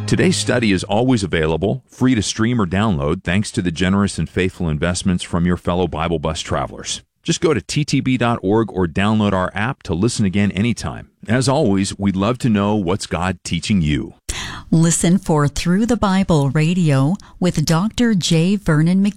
Today's study is always available, free to stream or download, thanks to the generous and faithful investments from your fellow Bible Bus travelers. Just go to ttb.org or download our app to listen again anytime. As always, we'd love to know what's God teaching you. Listen for Through the Bible Radio with Dr. J. Vernon McGee.